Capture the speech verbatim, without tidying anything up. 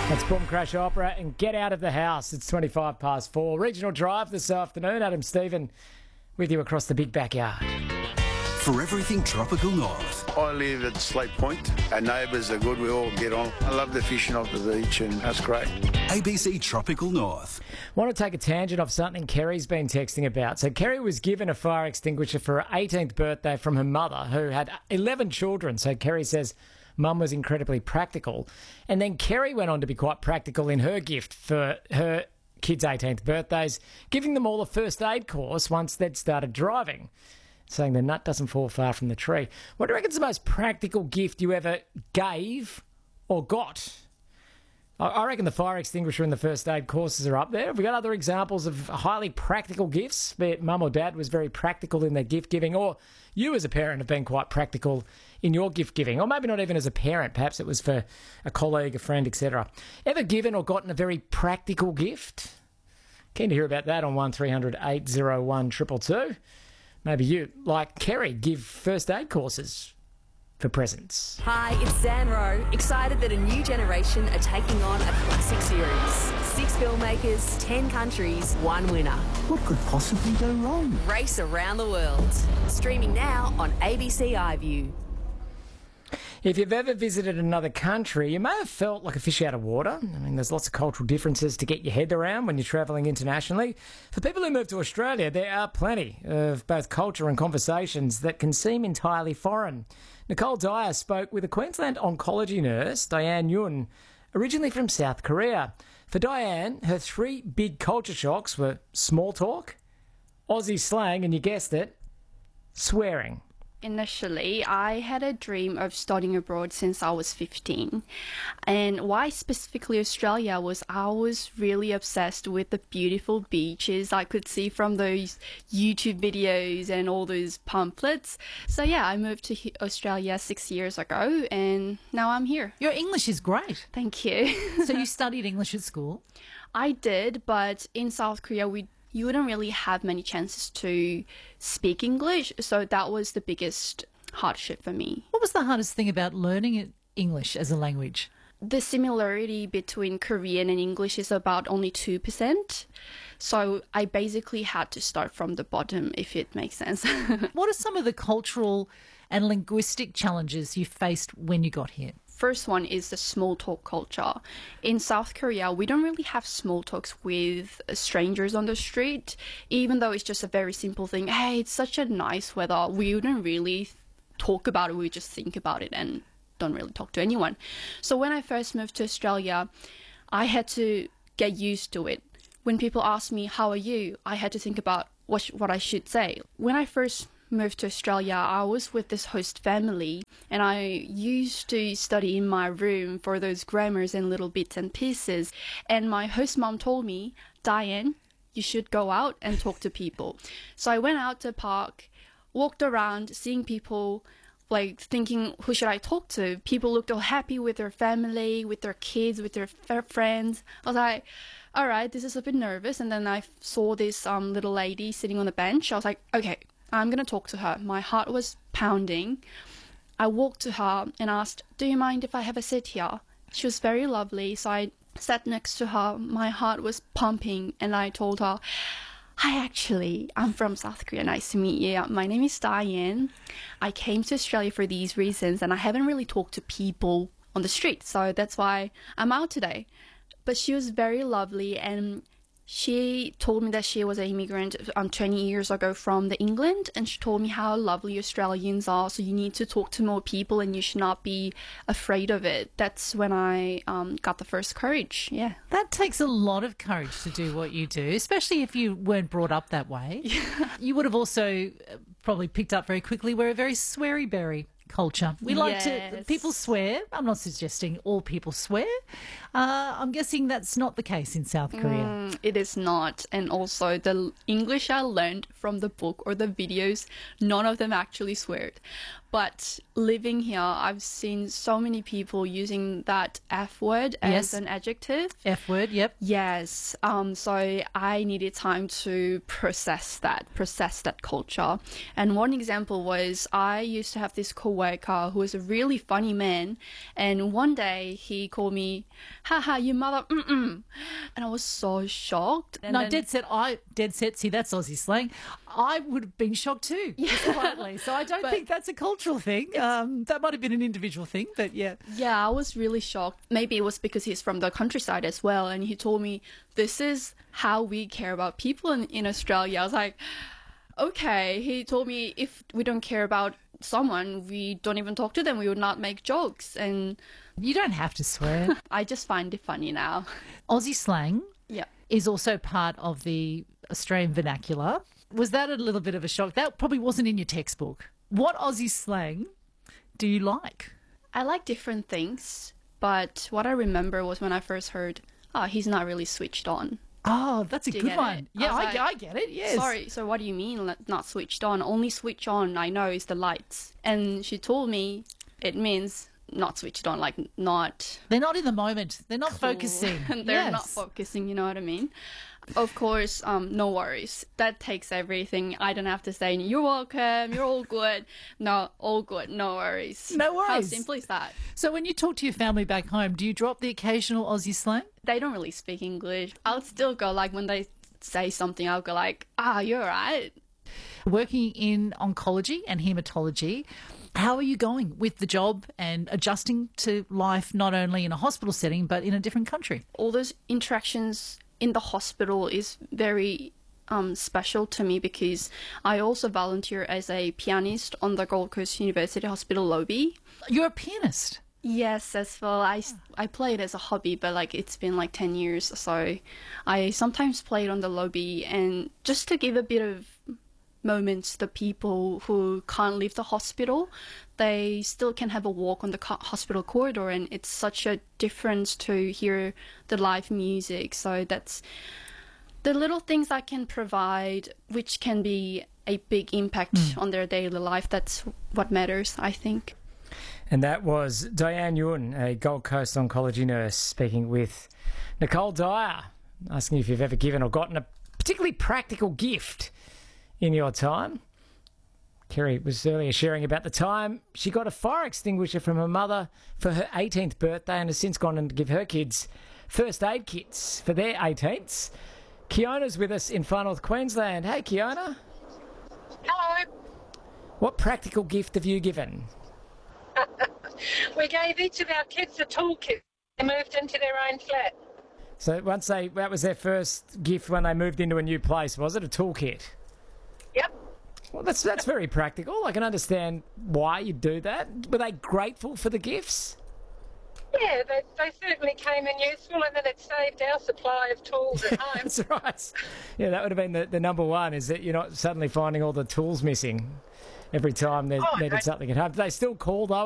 That's Boom Crash Opera and Get Out of the House. It's twenty-five past four. Regional Drive this afternoon. Adam Stephen with you across the big backyard. For everything Tropical North. I live at Slate Point. Our neighbours are good. We all get on. I love the fishing off the beach and that's great. A B C Tropical North. Want to take a tangent off something Kerry's been texting about. So Kerry was given a fire extinguisher for her eighteenth birthday from her mother, who had eleven children. So Kerry says Mum was incredibly practical. And then Kerry went on to be quite practical in her gift for her kids' eighteenth birthdays, giving them all a first aid course once they'd started driving, saying the nut doesn't fall far from the tree. What do you reckon's the most practical gift you ever gave or got? I reckon the fire extinguisher and the first aid courses are up there. Have we got other examples of highly practical gifts, be it mum or dad was very practical in their gift giving, or you as a parent have been quite practical in your gift giving, or maybe not even as a parent, perhaps it was for a colleague, a friend, et cetera. Ever given or gotten a very practical gift? Keen to hear about that on one three hundred eight oh one two two two. Maybe you, like Kerry, give first aid courses for presents. Hi, it's Zan Rowe. Excited that a new generation are taking on a classic series. Six filmmakers, ten countries, one winner. What could possibly go wrong? Race around the world. Streaming now on A B C iView. If you've ever visited another country, you may have felt like a fish out of water. I mean, there's lots of cultural differences to get your head around when you're travelling internationally. For people who move to Australia, there are plenty of both culture and conversations that can seem entirely foreign. Nicole Dyer spoke with a Queensland oncology nurse, Diane Yun, originally from South Korea. For Diane, her three big culture shocks were small talk, Aussie slang, and you guessed it, swearing. Initially, I had a dream of studying abroad since I was fifteen. And why specifically Australia was I was really obsessed with the beautiful beaches I could see from those YouTube videos and all those pamphlets. So yeah, I moved to Australia six years ago and now I'm here. Your English is great. Thank you. So you studied English at school? I did, but in South Korea we you wouldn't really have many chances to speak English, so that was the biggest hardship for me. What was the hardest thing about learning English as a language? The similarity between Korean and English is about only two percent, so I basically had to start from the bottom, if it makes sense. What are some of the cultural and linguistic challenges you faced when you got here? First one is the small talk culture. In South Korea, we don't really have small talks with strangers on the street, even though it's just a very simple thing. Hey, it's such a nice weather. We wouldn't really talk about it. We just think about it and don't really talk to anyone. So when I first moved to Australia, I had to get used to it. When people ask me, how are you? I had to think about what, sh- what I should say. When I first moved to Australia, I was with this host family and I used to study in my room for those grammars and little bits and pieces. And my host mom told me, Diane, you should go out and talk to people. So I went out to the park, walked around, seeing people, like thinking, who should I talk to? People looked all happy with their family, with their kids, with their f- friends. I was like, all right, this is a bit nervous. And then I saw this um, little lady sitting on the bench. I was like, okay, I'm going to talk to her. My heart was pounding. I walked to her and asked, do you mind if I have a seat here? She was very lovely, so I sat next to her. My heart was pumping and I told her, hi, actually, I'm from South Korea. Nice to meet you. My name is Diane. I came to Australia for these reasons and I haven't really talked to people on the street, so that's why I'm out today. But she was very lovely and she told me that she was an immigrant um, twenty years ago from the England, and she told me how lovely Australians are, so you need to talk to more people and you should not be afraid of it. That's when I um, got the first courage, yeah. That takes a lot of courage to do what you do, especially if you weren't brought up that way. Yeah. You would have also probably picked up very quickly we're a very sweary-berry culture. We like yes. to, people swear. I'm not suggesting all people swear. Uh, I'm guessing that's not the case in South Korea. Mm, it is not. And also the English I learned from the book or the videos, none of them actually swear. But living here, I've seen so many people using that F word as yes. an adjective. F word, yep. Yes. Um, so I needed time to process that, process that culture. And one example was I used to have this co worker who was a really funny man. And one day he called me, haha, your mother, mm-mm. And I was so shocked. And no, then, dead set. I dead set. See, that's Aussie slang. I would have been shocked too, yeah. Quietly. So I don't But- think that's a cultural thing. Um, that might have been an individual thing, but yeah. Yeah, I was really shocked. Maybe it was because he's from the countryside as well. And he told me, this is how we care about people in, in Australia. I was like, okay. He told me if we don't care about someone, we don't even talk to them. We would not make jokes. And You don't have to swear. I just find it funny now. Aussie slang Yeah. is also part of the Australian vernacular. Was that a little bit of a shock? That probably wasn't in your textbook. What Aussie slang do you like? I like different things, but what I remember was when I first heard, oh, he's not really switched on. Oh, that's a Do you good get one. it? Yeah, I I, was like, I get it. Yes. Sorry, so what do you mean like, not switched on? Only switch on, I know, is the lights. And she told me it means not switched on, like not They're not in the moment. They're not cool. focusing. And they're not Yes. focusing, you know what I mean? Of course, um, no worries. That takes everything. I don't have to say, you're welcome, you're all good. No, all good, no worries. No How worries. simple is that? So when you talk to your family back home, do you drop the occasional Aussie slang? They don't really speak English. I'll still go, like, when they say something, I'll go like, ah, you're right. Working in oncology and hematology, how are you going with the job and adjusting to life not only in a hospital setting but in a different country? All those interactions in the hospital is very um, special to me because I also volunteer as a pianist on the Gold Coast University Hospital lobby. You're a pianist. Yes, as well. I, I play it as a hobby, but like it's been like ten years, so I sometimes play it on the lobby, and just to give a bit of moments, the people who can't leave the hospital, they still can have a walk on the co- hospital corridor, and it's such a difference to hear the live music. So that's the little things I can provide, which can be a big impact mm. on their daily life. That's what matters, I think. And that was Diane Yun, a Gold Coast oncology nurse, speaking with Nicole Dyer, asking if you've ever given or gotten a particularly practical gift in your time. Kerry was earlier sharing about the time she got a fire extinguisher from her mother for her eighteenth birthday and has since gone on to give her kids first aid kits for their eighteenths. Kiona's with us in Far North Queensland. Hey, Kiona. Hello. What practical gift have you given? We gave each of our kids a toolkit. They moved into their own flat. So once they, that was their first gift when they moved into a new place, was it? A toolkit? Yep. Well, that's that's very practical. I can understand why you do that. Were they grateful for the gifts? Yeah, they, they certainly came in useful, and then it saved our supply of tools at home. That's right. Yeah, that would have been the, the number one, is that you're not suddenly finding all the tools missing every time they Oh, needed no. something at home. Do they still call, though,